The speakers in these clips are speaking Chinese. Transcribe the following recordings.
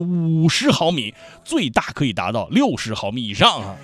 50毫米，最大可以达到60毫米以上啊。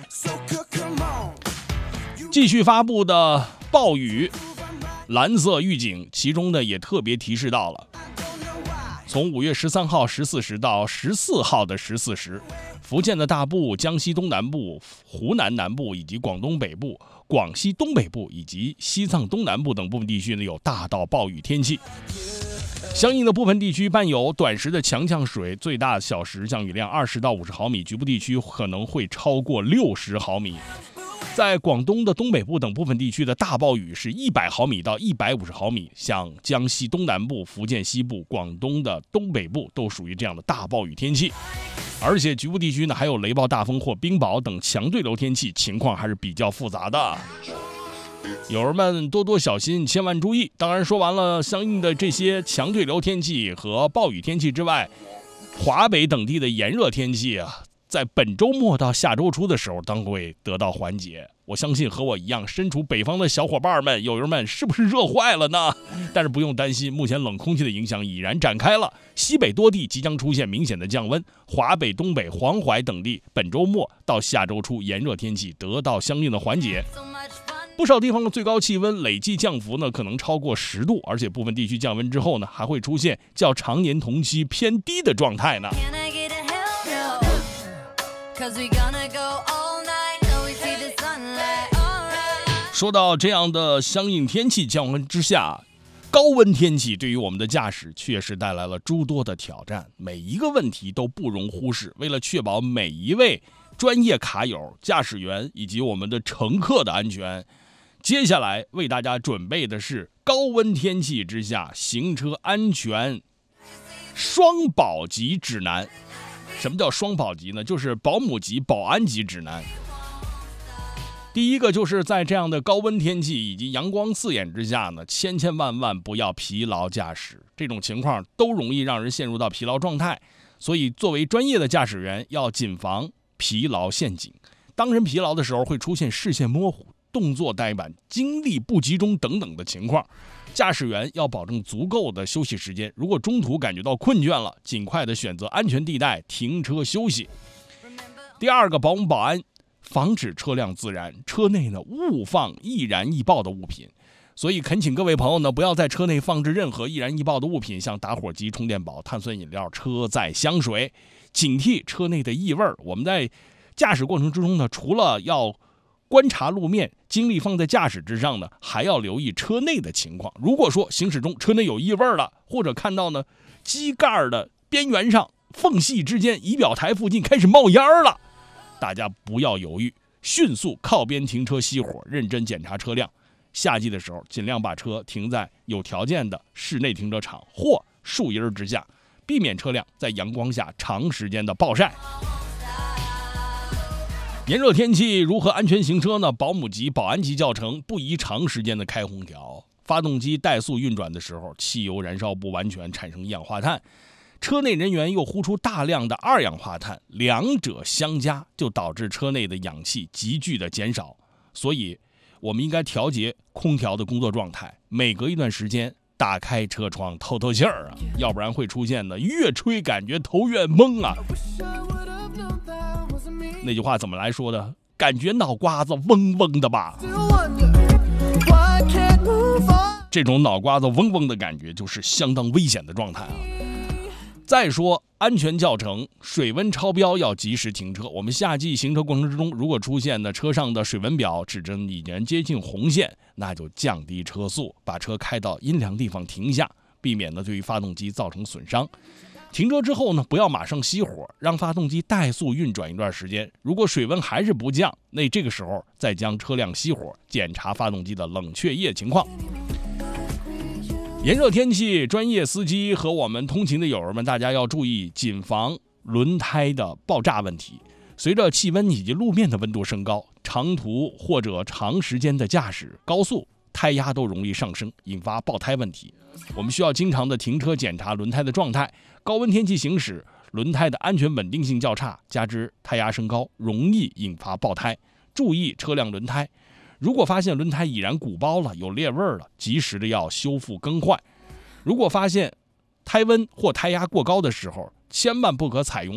继续发布的暴雨蓝色预警，其中呢也特别提示到了，从5月13号14时到14号的14时，福建的大部、江西东南部、湖南南部以及广东北部、广西东北部以及西藏东南部等部分地区呢有大到暴雨天气。相应的部分地区伴有短时的强降水，最大小时降雨量20到50毫米，局部地区可能会超过60毫米。在广东的东北部等部分地区的大暴雨是100毫米到150毫米，像江西东南部、福建西部、广东的东北部都属于这样的大暴雨天气。而且局部地区呢还有雷暴大风或冰雹等强对流天气，情况还是比较复杂的。友人们多多小心，千万注意。当然说完了相应的这些强对流天气和暴雨天气之外，华北等地的炎热天气啊，在本周末到下周初的时候当会得到缓解。我相信和我一样身处北方的小伙伴们、友人们是不是热坏了呢？但是不用担心，目前冷空气的影响已然展开了，西北多地即将出现明显的降温，华北、东北、黄淮等地本周末到下周初炎热天气得到相应的缓解。不少地方的最高气温累计降幅呢可能超过10度，而且部分地区降温之后呢还会出现较常年同期偏低的状态呢。说到这样的相应天气降温之下，高温天气对于我们的驾驶确实带来了诸多的挑战，每一个问题都不容忽视。为了确保每一位专业卡友、驾驶员以及我们的乘客的安全，接下来为大家准备的是高温天气之下行车安全双保级指南。什么叫双保级呢？就是保姆级、保安级指南。第一个就是在这样的高温天气以及阳光刺眼之下呢，千万不要疲劳驾驶，这种情况都容易让人陷入到疲劳状态，所以作为专业的驾驶员要谨防疲劳陷阱。当人疲劳的时候会出现视线模糊、动作呆板、精力不集中等等的情况，驾驶员要保证足够的休息时间，如果中途感觉到困倦了，尽快的选择安全地带停车休息。第二个，保姆保安防止车辆自燃，车内呢勿放易燃易爆的物品，所以恳请各位朋友呢不要在车内放置任何易燃易爆的物品，像打火机、充电宝、碳酸饮料、车载香水，警惕车内的异味。我们在驾驶过程之中呢，除了要观察路面，精力放在驾驶之上呢，还要留意车内的情况。如果说行驶中车内有异味了，或者看到呢机盖的边缘上缝隙之间仪表台附近开始冒烟了，大家不要犹豫，迅速靠边停车熄火，认真检查车辆。夏季的时候尽量把车停在有条件的室内停车场或树荫之下，避免车辆在阳光下长时间的暴晒。炎热天气如何安全行车呢？保姆级、保安级教程不宜长时间的开空调，发动机怠速运转的时候，汽油燃烧不完全产生一氧化碳，车内人员又呼出大量的二氧化碳，两者相加就导致车内的氧气急剧的减少。所以我们应该调节空调的工作状态，每隔一段时间打开车窗透透气儿啊，要不然会出现呢越吹感觉头越懵啊。那句话怎么来说的？感觉脑瓜子嗡嗡的吧。这种脑瓜子嗡嗡的感觉就是相当危险的状态啊。再说安全教程，水温超标要及时停车。我们夏季行车过程之中，如果出现的车上的水温表指针已经接近红线，那就降低车速，把车开到阴凉地方停下，避免呢对于发动机造成损伤。停车之后呢，不要马上熄火，让发动机怠速运转一段时间。如果水温还是不降，那这个时候再将车辆熄火，检查发动机的冷却液情况。炎热天气，专业司机和我们通勤的友人们，大家要注意谨防轮胎的爆炸问题。随着气温以及路面的温度升高，长途或者长时间的驾驶，高速胎压都容易上升，引发爆胎问题。我们需要经常的停车检查轮胎的状态。高温天气行驶，轮胎的安全稳定性较差，加之胎压升高，容易引发爆胎。注意车辆轮胎，如果发现轮胎已然鼓包了，有裂味了，及时的要修复更换。如果发现胎温或胎压过高的时候， 千万不可采用